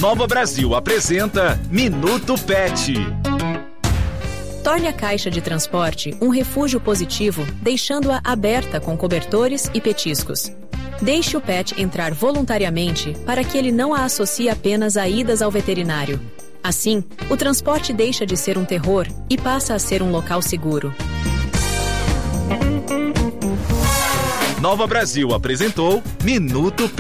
Nova Brasil apresenta Minuto Pet. Torne a caixa de transporte um refúgio positivo, deixando-a aberta com cobertores e petiscos. Deixe o pet entrar voluntariamente para que ele não a associe apenas a idas ao veterinário. Assim, o transporte deixa de ser um terror e passa a ser um local seguro. Nova Brasil apresentou Minuto Pet.